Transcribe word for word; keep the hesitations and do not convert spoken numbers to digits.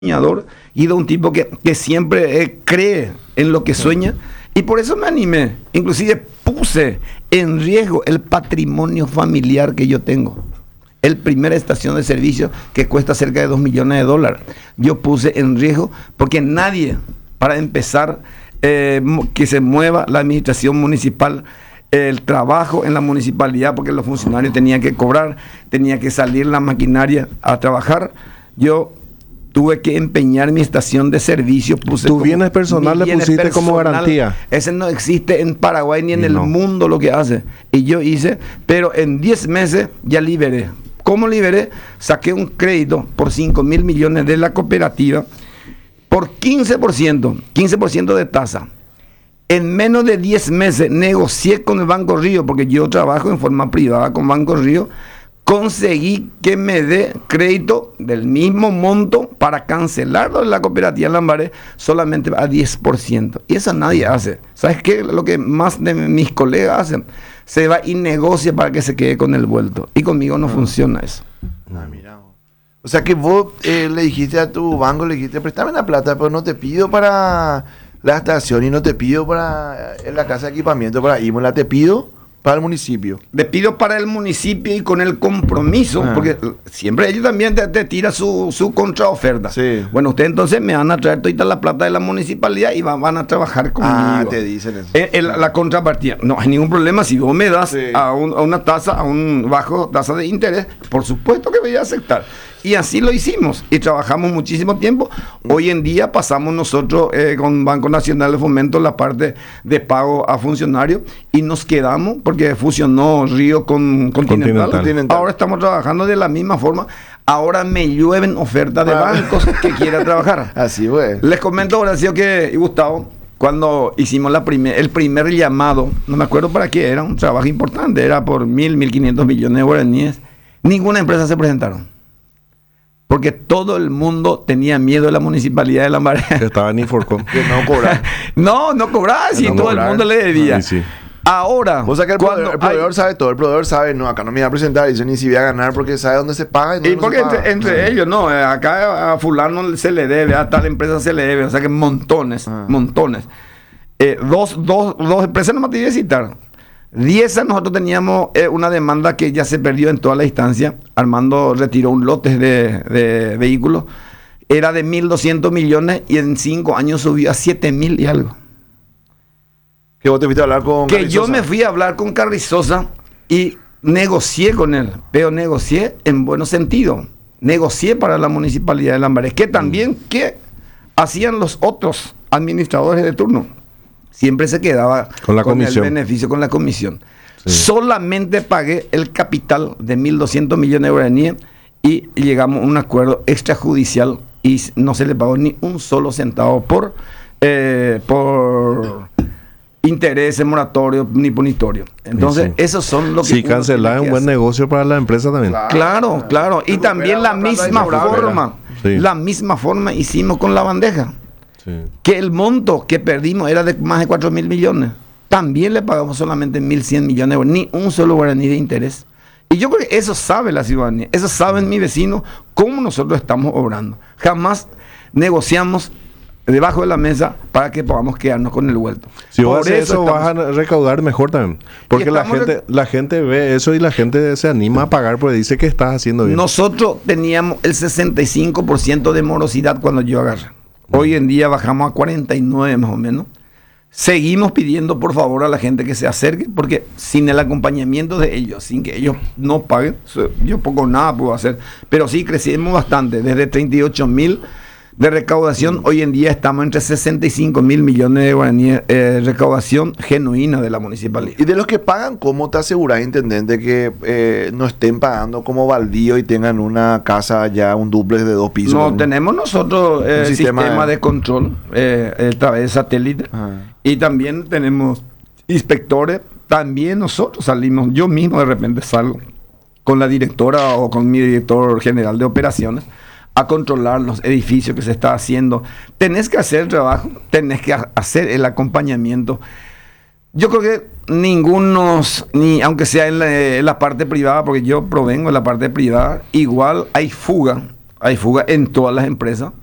soñador y de un tipo que, que siempre eh, cree en lo que sueña, y por eso me animé. Inclusive puse en riesgo el patrimonio familiar que yo tengo. El primera estación de servicio que cuesta cerca de dos millones de dólares. Yo puse en riesgo porque nadie, para empezar, eh, que se mueva la administración municipal, el trabajo en la municipalidad, porque los funcionarios tenían que cobrar, tenía que salir la maquinaria a trabajar. Yo tuve que empeñar mi estación de servicio. Puse ¿Tu bienes personales le pusiste personal, como garantía? Ese no existe en Paraguay ni en y el no. mundo lo que hace. Y yo hice, pero en diez meses ya liberé. ¿Cómo liberé? Saqué un crédito por cinco mil millones de la cooperativa por quince por ciento, quince por ciento de tasa. En menos de diez meses negocié con el Banco Río, porque yo trabajo en forma privada con Banco Río. Conseguí que me dé crédito del mismo monto para cancelarlo de la cooperativa Lambaré solamente a diez por ciento. Y eso nadie hace. ¿Sabes qué? Lo que más de mis colegas hacen, se va y negocia para que se quede con el vuelto. Y conmigo no ah. funciona eso. Ah, mira. O sea que vos eh, le dijiste a tu banco, le dijiste, préstame la plata, pero no te pido para la estación y no te pido para eh, la casa de equipamiento, para Imola, te pido para el municipio. Le pido para el municipio y con el compromiso, ah. porque siempre ellos también te, te tiran su, su contraoferta. Sí. Bueno, ustedes entonces me van a traer toda la plata de la municipalidad y van, van a trabajar conmigo. Ah, te dicen eso. Eh, el, la contrapartida. No hay ningún problema. Si vos me das sí. a, un, a una tasa, a un bajo tasa de interés, por supuesto que voy a aceptar. Y así lo hicimos y trabajamos muchísimo tiempo. Hoy en día pasamos nosotros eh, con Banco Nacional de Fomento la parte de pago a funcionarios y nos quedamos porque fusionó Río con Continental. Continental. Ahora estamos trabajando de la misma forma. Ahora me llueven ofertas de bancos que quieran trabajar. Así fue. Les comento, Horacio que, y Gustavo, cuando hicimos la primer, el primer llamado, no me acuerdo para qué, era un trabajo importante, era por mil, mil quinientos millones de guaraníes. Ninguna empresa se presentaron. Porque todo el mundo tenía miedo de la municipalidad de Lambaré. Estaba en Inforcom. Que no cobraba. no, no cobraba, si no todo cobrar. El mundo le debía. Sí, sí. Ahora, o sea que el proveedor, el proveedor hay, sabe todo, el proveedor sabe, no, acá no me voy a presentar, dice ni si voy a ganar porque sabe dónde se paga. Y, no y porque no entre, entre ah. ellos, no, acá a fulano se le debe, a tal empresa se le debe, o sea que montones, ah. montones. Eh, dos, dos, dos empresas no me te voy a citar. Diez nosotros teníamos eh, una demanda que ya se perdió en toda la instancia. Armando retiró un lote de, de vehículos. Era de mil doscientos millones y en cinco años subió a siete mil y algo. ¿Que vos te fuiste a hablar con Que Carrizosa? Yo me fui a hablar con Carrizosa y negocié con él. Pero negocié en buen sentido. Negocié para la municipalidad de Lambaré. Que también, ¿qué hacían los otros administradores de turno? Siempre se quedaba con, la con comisión. el beneficio con la comisión. Sí. Solamente pagué el capital de mil doscientos millones de guaraníes y llegamos a un acuerdo extrajudicial y no se le pagó ni un solo centavo por, eh, por intereses, moratorios ni punitorios. Entonces, sí, sí. esos son los que... Si cancelar es un buen negocio para la empresa también. Claro, claro. claro. Y también la misma forma, sí. la misma forma hicimos con la bandeja. Sí. Que el monto que perdimos era de más de cuatro mil millones. También le pagamos solamente mil cien millones, ni un solo guaraní de interés. Y yo creo que eso sabe la ciudadanía, eso saben mis vecinos, cómo nosotros estamos obrando. Jamás negociamos debajo de la mesa para que podamos quedarnos con el vuelto. Si vos haces eso, vas a recaudar mejor también. Porque la gente, la gente ve eso y la gente se anima a pagar porque dice que estás haciendo bien. Nosotros teníamos el sesenta y cinco por ciento de morosidad cuando yo agarré. Hoy en día bajamos a cuarenta y nueve más o menos. Seguimos pidiendo por favor a la gente que se acerque, porque sin el acompañamiento de ellos, sin que ellos no paguen, yo poco o nada puedo hacer. Pero sí crecimos bastante, desde treinta y ocho mil de recaudación, mm. hoy en día estamos entre sesenta y cinco mil millones de guaraníes, eh, recaudación genuina de la municipalidad. Y de los que pagan, ¿cómo te aseguras, intendente, que eh, no estén pagando como baldío y tengan una casa ya, un dúplex de dos pisos? No, tenemos nosotros eh, el sistema, sistema de, de control eh, a través de satélite. Ah. Y también tenemos inspectores. También nosotros salimos, yo mismo de repente salgo con la directora o con mi director general de operaciones a controlar los edificios que se está haciendo. Tenés que hacer el trabajo, tenés que hacer el acompañamiento. Yo creo que ninguno, ni aunque sea en la, en la parte privada, porque yo provengo de la parte privada, igual hay fuga, hay fuga en todas las empresas.